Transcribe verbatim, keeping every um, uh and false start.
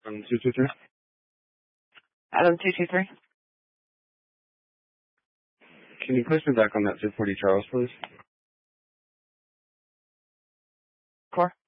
Um, two two three. Adam two two three. Can you place me back on that two forty Charles, please? Core.